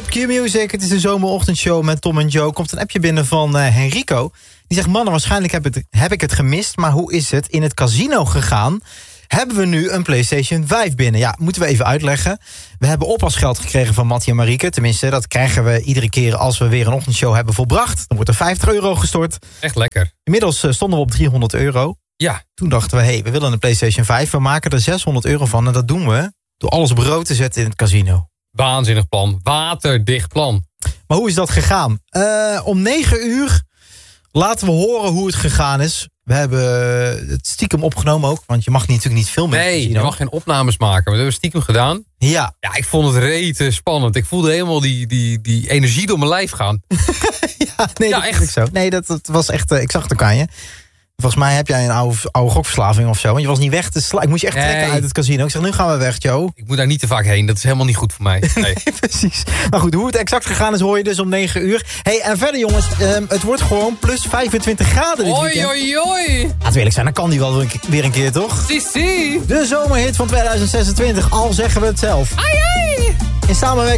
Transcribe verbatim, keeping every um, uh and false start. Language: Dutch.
Q-Music, het is de zomerochtendshow met Tom en Joe. Komt een appje binnen van uh, Henrico. Die zegt, mannen, waarschijnlijk heb, het, heb ik het gemist... maar hoe is het in het casino gegaan? Hebben we nu een PlayStation vijf binnen? Ja, moeten we even uitleggen. We hebben oppasgeld gekregen van Mattie en Marieke. Tenminste, dat krijgen we iedere keer als we weer een ochtendshow hebben volbracht. Dan wordt er vijftig euro gestort. Echt lekker. Inmiddels uh, stonden we op driehonderd euro. Ja. Toen dachten we, hé, hey, we willen een PlayStation vijf. We maken er zeshonderd euro van en dat doen we... door alles op rood te zetten in het casino. Waanzinnig plan. Waterdicht plan. Maar hoe is dat gegaan? Uh, om negen uur laten we horen hoe het gegaan is. We hebben het stiekem opgenomen ook. Want je mag natuurlijk niet filmen. Nee, je mag geen opnames maken. Maar dat hebben we stiekem gedaan. Ja. Ja, ik vond het rete spannend. Ik voelde helemaal die, die, die energie door mijn lijf gaan. ja, nee, ja, dat echt. Ik zo. Nee, dat, dat was echt... Uh, ik zag het ook aan je. Volgens mij heb jij een oude, oude gokverslaving of zo. Want je was niet weg te slaan. Ik moest je echt nee. trekken uit het casino. Ik zeg, nu gaan we weg, Joe. Ik moet daar niet te vaak heen. Dat is helemaal niet goed voor mij. Nee. nee, precies. Maar goed, hoe het exact gegaan is, hoor je dus om negen uur. Hey, en verder jongens, um, het wordt gewoon plus vijfentwintig graden dit Oei, weekend. oei, oei. Laten we eerlijk zijn, dan kan die wel weer een keer, toch? Si, si. De zomerhit van tweeduizend zesentwintig, al zeggen we het zelf. Ai, ai. In samenwerking